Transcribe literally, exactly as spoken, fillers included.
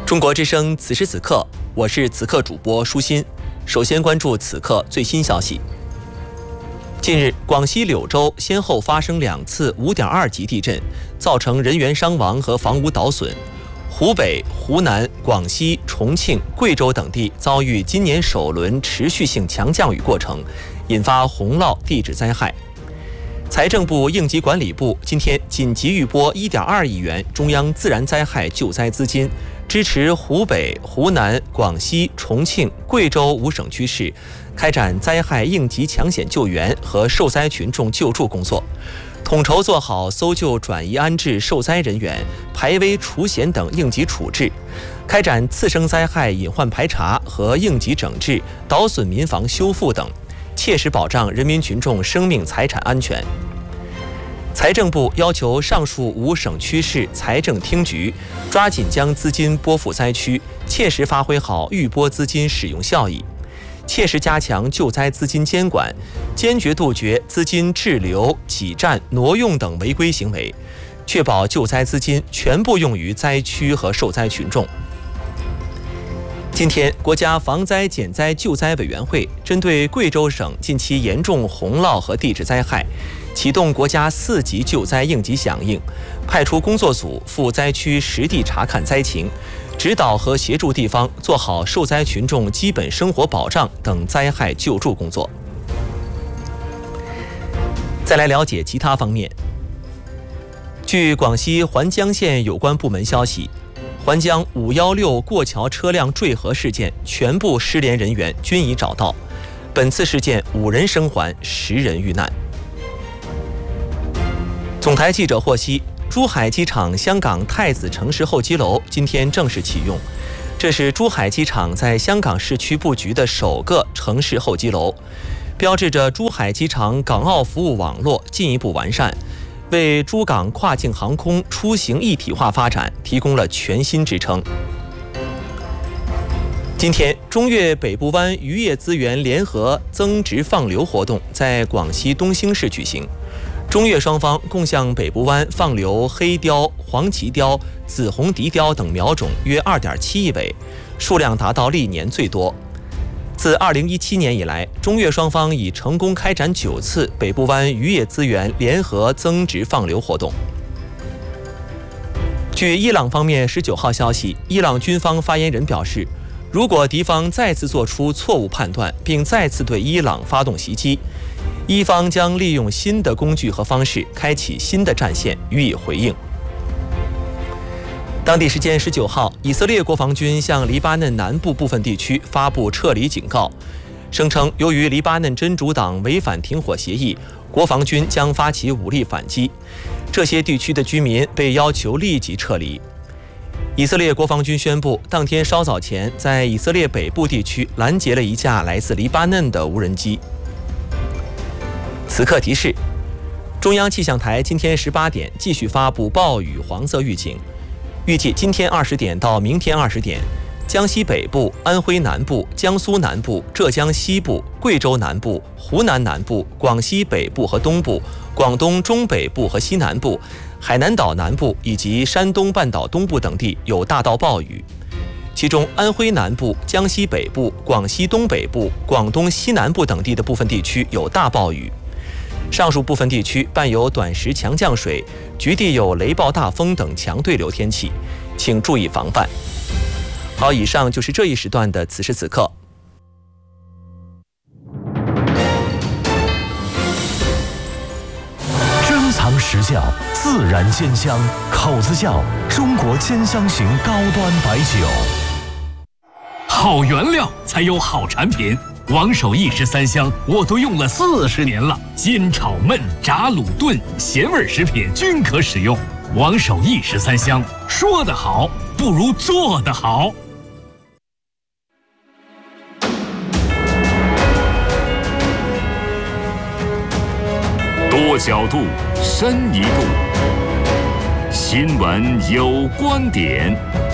中国之声此时此刻，我是此刻主播舒心。首先关注此刻最新消息。近日，广西柳州先后发生两次 五点二 级地震，造成人员伤亡和房屋倒损。湖北、湖南、广西、重庆、贵州等地遭遇今年首轮持续性强降雨过程，引发洪涝地质灾害。财政部应急管理部今天紧急预拨 一点二 亿元中央自然灾害救灾资金，支持湖北、湖南、广西、重庆、贵州五省区市开展灾害应急抢险救援和受灾群众救助工作，统筹做好搜救、转移安置受灾人员、排危除险等应急处置，开展次生灾害隐患排查和应急整治、倒损民房修复等，切实保障人民群众生命财产安全。财政部要求上述五省区市财政厅局抓紧将资金拨付灾区，切实发挥好预拨资金使用效益，切实加强救灾资金监管，坚决杜绝资金滞留、挤占、挪用等违规行为，确保救灾资金全部用于灾区和受灾群众。今天，国家防灾减灾救灾委员会针对贵州省近期严重洪涝和地质灾害，启动国家四级救灾应急响应，派出工作组赴灾区实地查看灾情，指导和协助地方做好受灾群众基本生活保障等灾害救助工作。再来了解其他方面。据广西环江县有关部门消息，环江五一六过桥车辆坠河事件全部失联人员均已找到，本次事件五人生还，十人遇难。总台记者获悉，珠海机场香港太子城市候机楼今天正式启用，这是珠海机场在香港市区布局的首个城市候机楼，标志着珠海机场港澳服务网络进一步完善，为珠港跨境航空出行一体化发展提供了全新支撑。今天，中越北部湾渔业资源联合增值放流活动在广西东兴市举行，中越双方共向北部湾放流黑鲷、黄鳍鲷、紫红笛鲷等苗种约 二点七亿尾，数量达到历年最多。自二零一七年以来，中越双方已成功开展九次北部湾渔业资源联合增值放流活动。据伊朗方面十九号消息，伊朗军方发言人表示，如果敌方再次做出错误判断，并再次对伊朗发动袭击，伊方将利用新的工具和方式开启新的战线予以回应。当地时间十九号，以色列国防军向黎巴嫩南部部分地区发布撤离警告，声称由于黎巴嫩真主党违反停火协议，国防军将发起武力反击，这些地区的居民被要求立即撤离。以色列国防军宣布，当天稍早前在以色列北部地区拦截了一架来自黎巴嫩的无人机。此刻提示，中央气象台今天十八点继续发布暴雨黄色预警，预计今天二十点到明天二十点，江西北部、安徽南部、江苏南部、浙江西部、贵州南部、湖南南部、广西北部和东部、广东中北部和西南部、海南岛南部以及山东半岛东部等地有大到暴雨，其中安徽南部、江西北部、广西东北部、广东西南部等地的部分地区有大暴雨。上述部分地区伴有短时强降水，局地有雷暴大风等强对流天气，请注意防范。好，以上就是这一时段的此时此刻。 珍藏实窖，自然鲜香，口子窖中国兼香型高端白酒。 好原料才有好产品。王守义十三香我都用了四十年了，煎炒焖炸卤炖咸味食品均可使用。王守义十三香，说得好不如做得好。 多角度，深一度。新闻有观点，